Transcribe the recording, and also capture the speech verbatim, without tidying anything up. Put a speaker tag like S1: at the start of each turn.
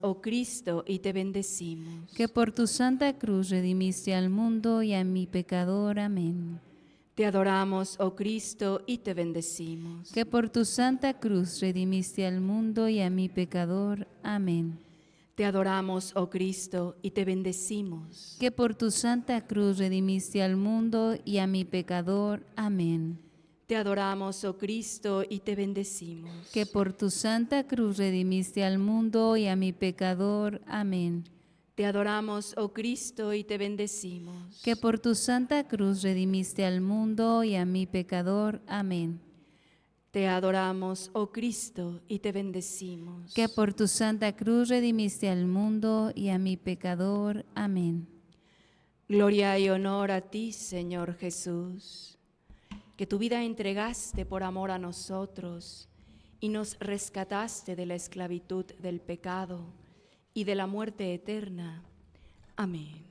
S1: oh Cristo, y te bendecimos.
S2: Que por tu santa cruz redimiste al mundo y a mi pecador. Amén.
S1: Te adoramos, oh Cristo, y te bendecimos.
S2: Que por tu santa cruz redimiste al mundo y a mi pecador. Amén.
S1: Te adoramos, oh Cristo, y te bendecimos.
S2: Que por tu santa cruz redimiste al mundo y a mi pecador. Amén.
S1: Te adoramos, oh Cristo, y te bendecimos.
S2: Que por tu santa cruz redimiste al mundo y a mi pecador. Amén.
S1: Te adoramos, oh Cristo, y te bendecimos.
S2: Que por tu santa cruz redimiste al mundo y a mi pecador. Amén.
S1: Te adoramos, oh Cristo, y te bendecimos.
S2: Que por tu santa cruz redimiste al mundo y a mi pecador. Amén.
S1: Gloria y honor a ti, Señor Jesús, que tu vida entregaste por amor a nosotros y nos rescataste de la esclavitud del pecado y de la muerte eterna. Amén.